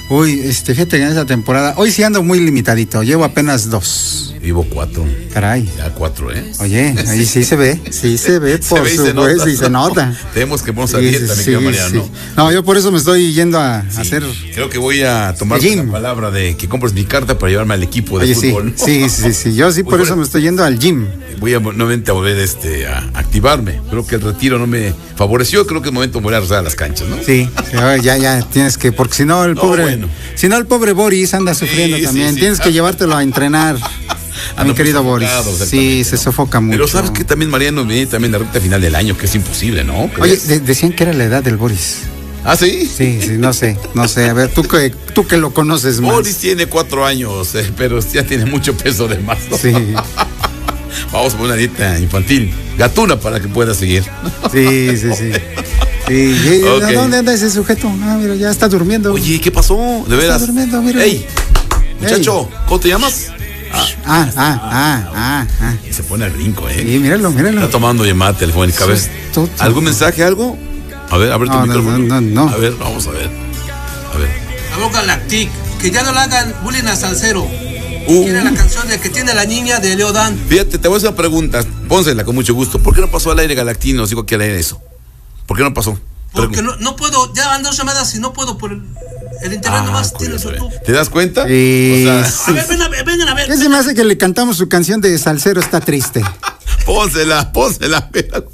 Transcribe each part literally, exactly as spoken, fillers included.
Uy, este, fíjate que en esa temporada, hoy sí ando muy limitadito, llevo apenas dos. Vivo cuatro. Caray. Ya cuatro, ¿eh? Oye, ahí sí se ve, sí se ve, Se por ve y se supuesto, nota. y se nota. Tenemos que ponernos a Sí, dieta, sí, mi querido sí, Mariano. sí. No, yo por eso me estoy yendo a, Sí, a hacer. Creo que voy a tomar gym. la palabra de que compres mi carta para llevarme al equipo de Oye, sí, fútbol. sí, sí, sí, yo sí por Muy eso bueno. me estoy yendo al gym. Voy a nuevamente a volver este, a activarme. Creo que el retiro no me favoreció. Creo que es momento de volver a regresar a las canchas, ¿no? Sí, ya, ya tienes que, porque si no el No, pobre, bueno. si no el pobre Boris anda sufriendo Sí, también, sí, sí. tienes que llevártelo a entrenar. Anda Mi muy querido Boris. sofocado, Sí, exactamente, se ¿no? sofoca mucho. Pero sabes que también, Mariano, viene también la recta final del año, que es imposible, ¿no? Oye, ¿Crees? de- decían que era la edad del Boris. ¿Ah, sí? Sí, sí, no sé, no sé. A ver, tú que, tú que lo conoces más. Boris tiene cuatro años, eh, pero ya tiene mucho peso de más, ¿no? Sí, Vamos a poner una dieta infantil, gatuna, para que pueda seguir. sí, sí, sí. Sí, y- Ok. ¿dónde anda ese sujeto? Ah, mira, ya está durmiendo. Oye, ¿qué pasó? ¿De veras? durmiendo, mira. ¡Ey! Muchacho, ¿cómo te llamas? Ah, ah, ah, ah, ah. Y se pone al brinco, ¿eh? Sí, míralo, míralo. Está tomando llamada telefónica. A ver, Susto. ¿algún mensaje, algo? A ver, abre tu No, no, micrófono. no, no, no. A ver, vamos a ver. A ver. Aló Galactic, que ya no le hagan bullying a Salcero. Uh, Quiere la canción de que tiene la niña de Leodán. Fíjate, te voy a hacer una pregunta. Pónsela con mucho gusto. ¿Por qué no pasó al aire Galactino? Digo que al aire eso. ¿Por qué no pasó? Porque no, no puedo, ya van dos llamadas y no puedo por el, el internet Ah, nomás tiene curioso, YouTube. ¿eh? ¿Te das cuenta? Sí, O sea, sí. A ver, ven a ver, vengan a ver. ¿Qué se me hace que le cantamos su canción de Salsero está triste? pónsela, pónsela.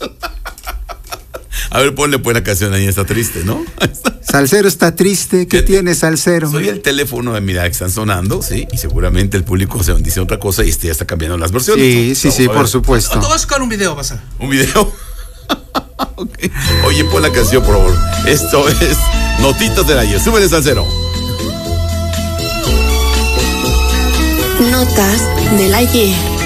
A ver, ponle pues la canción ahí, está triste, ¿no? Salsero está triste, ¿qué Fíjate, tiene Salsero? Soy el teléfono de mira que están sonando, sí, y seguramente el público se dice otra cosa y este ya está cambiando las versiones. Sí, ¿no? sí, Vamos sí, a por ver. supuesto. No, te voy a sacar un video, vas a. Un video. Ok. Oye, pon la canción, por favor. Esto es Notitas del Ayer. Súbele, Salsero. Notas del ayer.